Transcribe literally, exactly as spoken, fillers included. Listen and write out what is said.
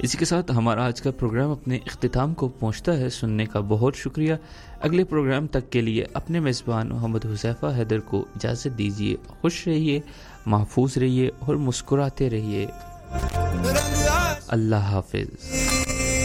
इसी के साथ हमारा आज का प्रोग्राम अपने इख्तिताम को पहुंचता है। सुनने का बहुत शुक्रिया। अगले प्रोग्राम तक के लिए अपने मेज़बान मोहम्मद हुज़ैफ़ा हैदर को इजाज़त दीजिए। खुश रहिए, महफूज रहिए और मुस्कुराते रहिए। अल्लाह हाफ़िज़।